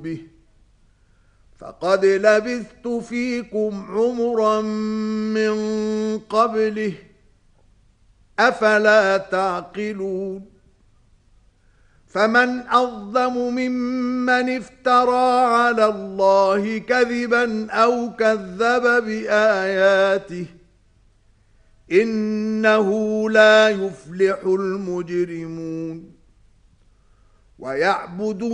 به فقد لبثت فيكم عمرا من قبله أفلا تعقلون فمن أظلم ممن افترى على الله كذبا أو كذب بآياته إنه لا يفلح المجرمون ويعبدون